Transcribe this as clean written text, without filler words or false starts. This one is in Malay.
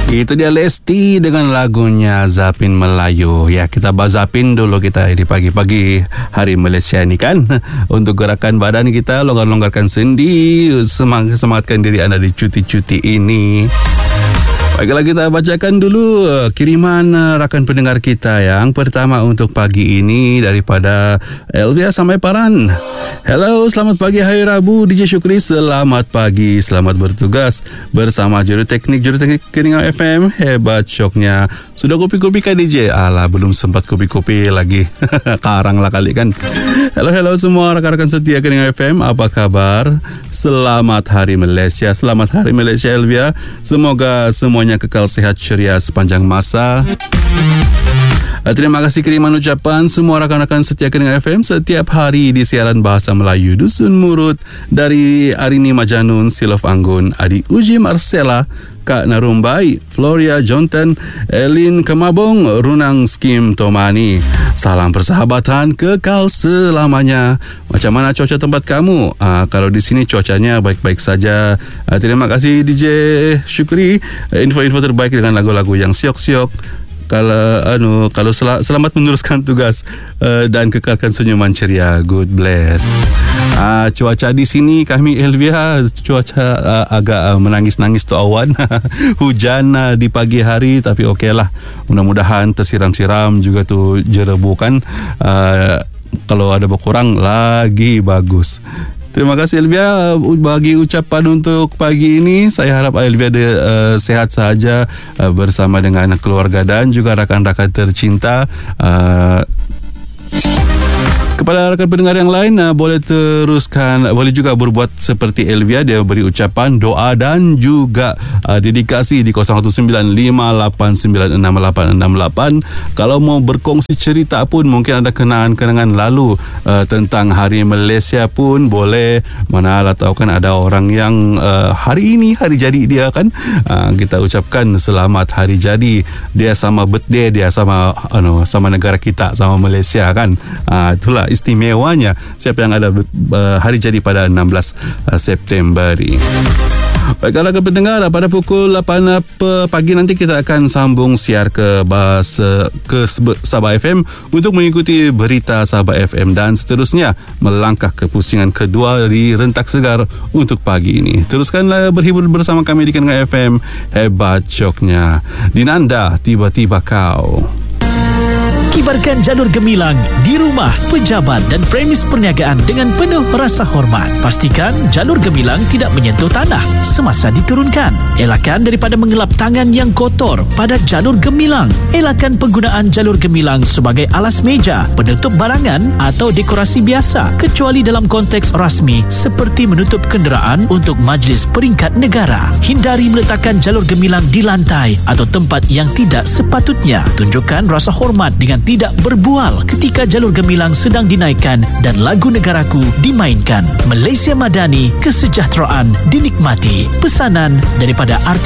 Itu dia Lesti dengan lagunya Zapin Melayu. Ya, kita bazapin dulu kita di pagi-pagi hari Malaysia ni kan. Untuk gerakan badan kita, longgar-longgarkan sendi, semangatkan diri anda di cuti-cuti ini. Baiklah, kita bacakan dulu kiriman rakan pendengar kita. Yang pertama untuk pagi ini daripada Elvia sampai Paran. Hello, selamat pagi hari Rabu DJ Syukri. Selamat pagi, selamat bertugas bersama Juruteknik Keningau FM. Hebat syoknya. Sudah kopi-kopi kan DJ? Alah, belum sempat kopi-kopi lagi. Karang lah kali kan. Hello semua rakan-rakan setia Keningau FM. Apa kabar? Selamat Hari Malaysia. Selamat Hari Malaysia Elvia. Semoga semuanya kekal sehat ceria sepanjang masa. Terima kasih kiriman ucapan semua rakan-rakan setia Keningau FM setiap hari di siaran Bahasa Melayu Dusun Murut dari Arini Majanun, Silof Anggun, Adi Uji Marcella, Kak Narumbai, Floria Jonten, Elin Kemabong, Runang Skim Tomani. Salam persahabatan kekal selamanya. Macam mana cuaca tempat kamu? Kalau di sini cuacanya baik-baik saja. Terima kasih DJ Syukri. Info-info terbaik dengan lagu-lagu yang siok-siok. Kalau selamat meneruskan tugas dan kekalkan senyuman ceria. God bless. Cuaca di sini kami Elvia, cuaca agak menangis-nangis tu awan. Hujan di pagi hari, tapi okeylah. Mudah-mudahan tersiram-siram juga tu jerebu kan. Kalau ada berkurang lagi bagus. Terima kasih Elvia bagi ucapan untuk pagi ini. Saya harap Elvia sehat sahaja bersama dengan keluarga dan juga rakan-rakan tercinta. Kepada rakan pendengar yang lain, boleh teruskan, boleh juga berbuat seperti Elvia. Dia beri ucapan, doa dan juga dedikasi di 0195896868. Kalau mau berkongsi cerita pun, mungkin ada kenangan-kenangan lalu tentang Hari Malaysia pun boleh. Manalah tahu kan ada orang yang hari ini hari jadi dia kan. Kita ucapkan selamat hari jadi. Dia sama birthday dia, sama negara kita, sama Malaysia kan. Itulah istimewanya siapa yang ada hari jadi pada 16 September ini. Baiklah ke pendengar, pada pukul 8 pagi nanti kita akan sambung siar ke Sabah FM untuk mengikuti berita Sabah FM dan seterusnya melangkah ke pusingan kedua di Rentak Segar untuk pagi ini. Teruskanlah berhibur bersama kami di Keningau FM. Hebat syoknya. Dinanda, tiba-tiba kau. Kibarkan jalur gemilang di rumah, pejabat dan premis perniagaan dengan penuh rasa hormat. Pastikan jalur gemilang tidak menyentuh tanah semasa diturunkan. Elakkan daripada mengelap tangan yang kotor pada jalur gemilang. Elakkan penggunaan jalur gemilang sebagai alas meja, penutup barangan atau dekorasi biasa kecuali dalam konteks rasmi seperti menutup kenderaan untuk majlis peringkat negara. Hindari meletakkan jalur gemilang di lantai atau tempat yang tidak sepatutnya. Tunjukkan rasa hormat dengan tidak berbual ketika jalur gemilang sedang dinaikkan dan lagu negaraku dimainkan. Malaysia Madani, kesejahteraan dinikmati. Pesanan daripada RT